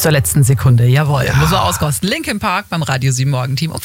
Bis zur letzten Sekunde, jawohl. Ja. Muss man auskosten. Linkin Park beim Radio 7 Morgenteam um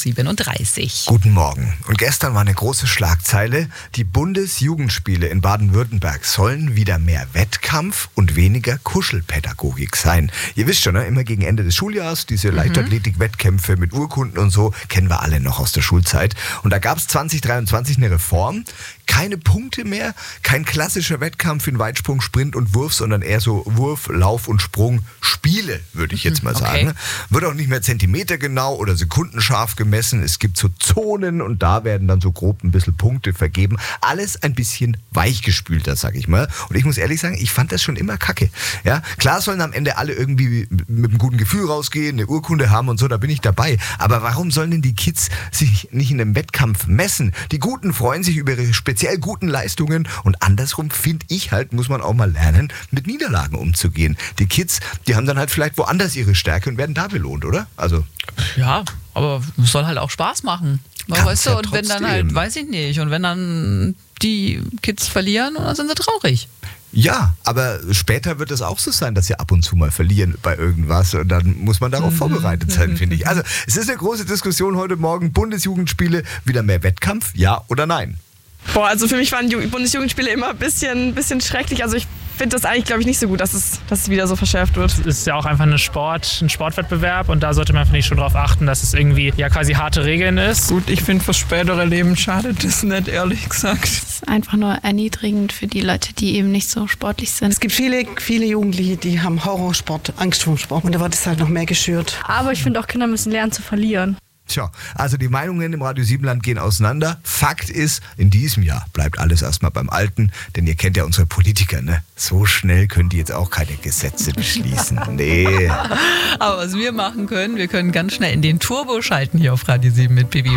5:37 Uhr. Guten Morgen. Und gestern war eine große Schlagzeile. Die Bundesjugendspiele in Baden-Württemberg sollen wieder mehr Wettkampf und weniger Kuschelpädagogik sein. Ihr wisst schon, ne? Immer gegen Ende des Schuljahres, diese Leichtathletik-Wettkämpfe mit Urkunden und so, kennen wir alle noch aus der Schulzeit. Und da gab es 2023 eine Reform. Keine Punkte mehr, kein klassischer Wettkampf in Weitsprung, Sprint und Wurf, sondern eher so Wurf, Lauf und Sprung, Spiele, würde ich jetzt mal sagen. Okay. Wird auch nicht mehr Zentimeter genau oder sekundenscharf gemessen. Es gibt so Zonen und da werden dann so grob ein bisschen Punkte vergeben. Alles ein bisschen weichgespülter, sag ich mal. Und ich muss ehrlich sagen, ich fand das schon immer kacke. Ja, klar sollen am Ende alle irgendwie mit einem guten Gefühl rausgehen, eine Urkunde haben und so, da bin ich dabei. Aber warum sollen denn die Kids sich nicht in einem Wettkampf messen? Die Guten freuen sich über ihre speziell guten Leistungen und andersrum finde ich halt, muss man auch mal lernen, mit Niederlagen umzugehen. Die Kids, die haben dann halt vielleicht woanders ihre Stärke und werden da belohnt, oder? Also Ja, aber es soll halt auch Spaß machen. Weißt du, ja und wenn dann trotzdem. halt, weiß ich nicht, und wenn dann die Kids verlieren, dann sind sie traurig. ja, aber später wird es auch so sein, dass sie ab und zu mal verlieren bei irgendwas und dann muss man darauf vorbereitet sein, finde ich. Also es ist eine große Diskussion heute Morgen. Bundesjugendspiele, wieder mehr Wettkampf, ja oder nein? Boah, also für mich waren die Bundesjugendspiele immer ein bisschen schrecklich. Also ich finde das eigentlich, glaube ich, nicht so gut, dass es wieder so verschärft wird. Es ist ja auch einfach ein Sportwettbewerb und da sollte man, finde ich, schon darauf achten, dass es irgendwie ja quasi harte Regeln ist. Gut, ich finde, fürs spätere Leben schadet das nicht, ehrlich gesagt. Es ist einfach nur erniedrigend für die Leute, die eben nicht so sportlich sind. Es gibt viele Jugendliche, die haben Horrorsport, Angst vor dem Sport und da wird es halt noch mehr geschürt. Aber ich finde auch, Kinder müssen lernen zu verlieren. Tja, also die Meinungen im Radio 7-Land gehen auseinander. Fakt ist, in diesem Jahr bleibt alles erstmal beim Alten, denn ihr kennt ja unsere Politiker, ne? So schnell können die jetzt auch keine Gesetze beschließen. Nee. Aber was wir machen können, wir können ganz schnell in den Turbo schalten hier auf Radio 7 mit Bibi